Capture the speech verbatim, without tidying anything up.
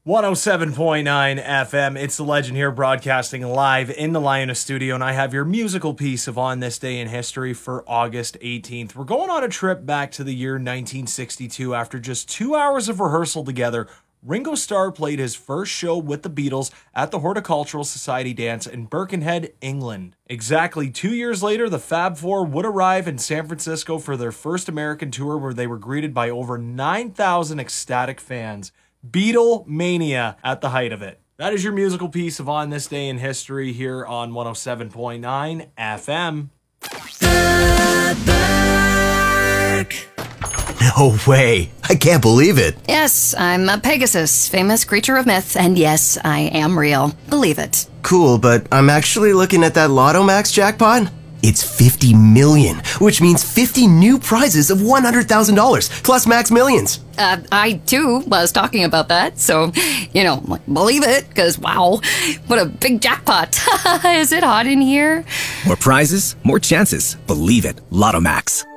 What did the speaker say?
one oh seven point nine F M. It's the Legend here, broadcasting live in the Lioness studio, and I have your musical piece of On This Day in History for August eighteenth. We're going on a trip back to the year nineteen sixty-two. After just two hours of rehearsal together, Ringo Starr played his first show with the Beatles at the Horticultural Society Dance in Birkenhead, England. Exactly two years later, the Fab Four would arrive in San Francisco for their first American tour, where they were greeted by over nine thousand ecstatic fans. Beatlemania at the height of it. That is your musical piece of On This Day in History here on one oh seven point nine F M. No way. I can't believe it. Yes, I'm a Pegasus, famous creature of myth, and yes, I am real. Believe it. Cool, but I'm actually looking at that Lotto Max jackpot. It's fifty million, which means fifty new prizes of one hundred thousand dollars, plus Max Millions. Uh, I, too, was talking about that, so, you know, believe it, because, wow, what a big jackpot. Is it hot in here? More prizes, more chances. Believe it. Lotto Max.